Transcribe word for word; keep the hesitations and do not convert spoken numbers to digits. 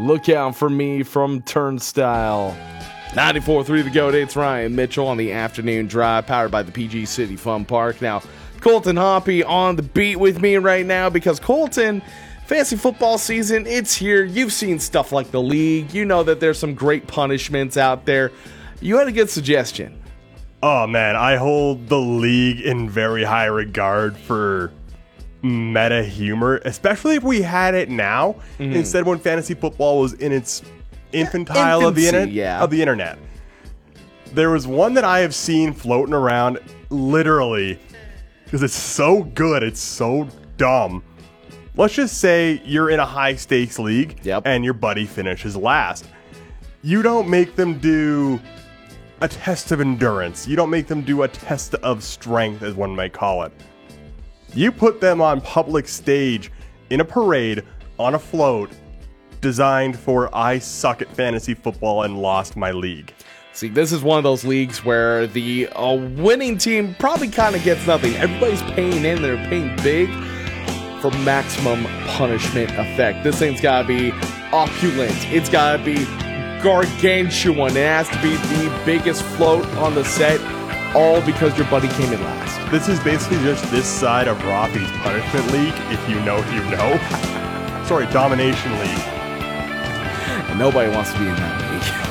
Look out for me from Turnstile. ninety-four point three The Goat. It's Ryan Mitchell on the afternoon drive, powered by the P G City Fun Park. Now, Colton Hoppy on the beat with me right now because Colton, fantasy football season, it's here. You've seen stuff like the league. You know that there's some great punishments out there. You had a good suggestion. Oh, man, I hold the league in very high regard for meta humor, especially if we had it now mm-hmm. instead when fantasy football was in its infantile Infancy, of the internet. yeah. Of the internet. There was one that I have seen floating around literally because it's so good, it's so dumb. Let's just say you're in a high stakes league yep. and your buddy finishes last. You don't make them do a test of endurance. You don't make them do a test of strength, as one might call it. You put them on public stage in a parade on a float designed for I suck at fantasy football and lost my league. See, this is one of those leagues where the uh, winning team probably kind of gets nothing. Everybody's paying in, they're paying big for maximum punishment effect. This thing's gotta be opulent. It's gotta be gargantuan. It has to be the biggest float on the set, all because your buddy came in last. This is basically just this side of Rafi's punishment league, if you know, you know. Sorry, domination league. And nobody wants to be in that league.